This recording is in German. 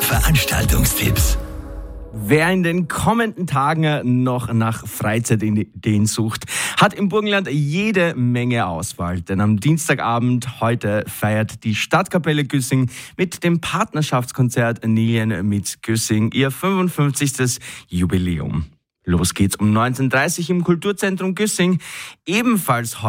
Veranstaltungstipps. Wer in den kommenden Tagen noch nach Freizeitideen sucht, hat im Burgenland jede Menge Auswahl. Denn am Dienstagabend heute feiert die Stadtkapelle Güssing mit dem Partnerschaftskonzert Nilien mit Güssing ihr 55. Jubiläum. Los geht's um 19:30 Uhr im Kulturzentrum Güssing. Ebenfalls heute